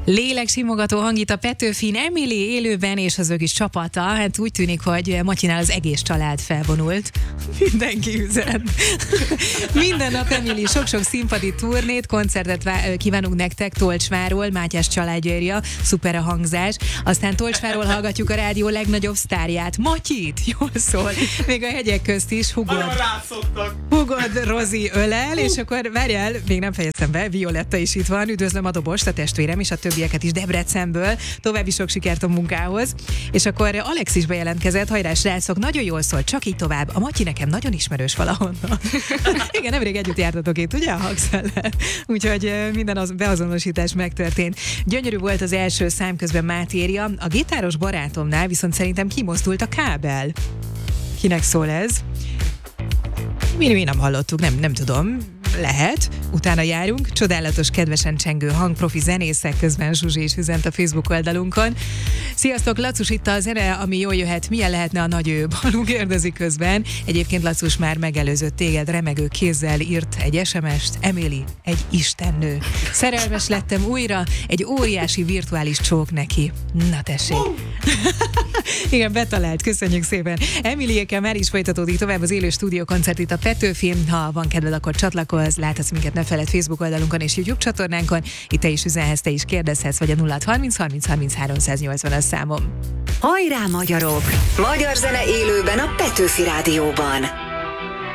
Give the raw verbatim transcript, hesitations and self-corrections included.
Léleksimogató hangít a Petőfin Emily élőben és az ő kis csapata. Hát úgy tűnik, hogy Matyinál az egész család felvonult. Mindenki üzen. Minden nap Emily sok-sok színpadi turnét, koncertet vá- kívánunk nektek Tolcsváról, Mátyás családjára, szuper a hangzás. Aztán Tolcsváról hallgatjuk a rádió legnagyobb sztárját, Matyit, jól szól. Még a hegyek közt is hugod. Hugod Rozi ölel, és akkor várjál, még nem fejeztem be, Violetta is itt van, üdvözlöm a dobost, a testvérem és a többieket is Debrecenből, további sok sikert a munkához. És akkor Alex is bejelentkezett, hajrá srácok, nagyon jól szól, csak így tovább. A Matyi nekem nagyon ismerős valahonnan. Igen, nemrég együtt jártatok itt, ugye a Hangszellel? Úgyhogy minden az beazonosítás megtörtént. Gyönyörű volt az első szám, közben Mátéria. A gitáros barátomnál viszont szerintem kimozdult a kábel. Kinek szól ez? Mi, mi nem hallottuk, nem, nem tudom. Lehet, utána járunk, csodálatos, kedvesen csengő hangprofi zenészek, közben Zsuzsi is üzent a Facebook oldalunkon. Sziasztok, Lacus itt a zene, ami jól jöhet, milyen lehetne a nagy ő? Balú kérdezi közben. Egyébként Lacus már megelőzött téged, remegő kézzel írt egy es em est, Emily, egy istennő. Szerelmes lettem újra, egy óriási virtuális csók neki. Na tessék. Igen, betalált, köszönjük szépen. Emilyékkel már is folytatódik tovább az élő stúdiókoncert itt a Petőfin. Ha van kedved, akkor csatlakozz, láthatsz minket ne feled Facebook oldalunkon és YouTube csatornánkon. Itt te is üzenhetsz, te is kérdezhetsz, vagy a nulla harminc harminc harminc háromszáznyolcvan a számom. Hajrá magyarok! Magyar zene élőben a Petőfi Rádióban.